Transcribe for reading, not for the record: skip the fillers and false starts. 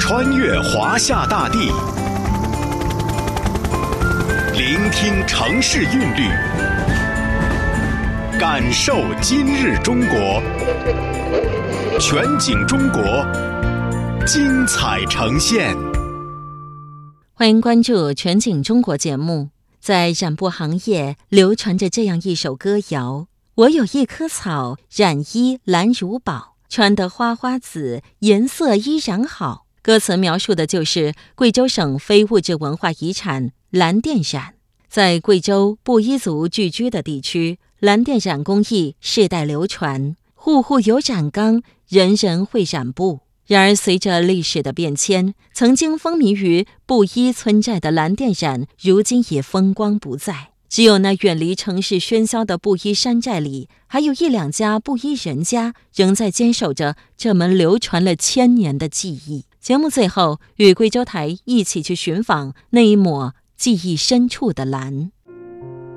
穿越华夏大地，聆听城市韵律，感受今日中国。全景中国，精彩呈现。 欢迎关注全景中国节目。在染布行业流传着这样一首歌谣：我有一棵草，染衣蓝如宝，穿得花花紫，颜色依然好。歌词描述的就是贵州省非物质文化遗产蓝靛染。在贵州布依族聚居的地区，蓝靛染工艺世代流传，户户有染缸，人人会染布。然而随着历史的变迁，曾经风靡于布依村寨的蓝靛染如今已风光不再，只有那远离城市喧嚣的布依山寨里，还有一两家布依人家仍在坚守着这门流传了千年的技艺。节目最后与贵州台一起去寻访那一抹记忆深处的蓝。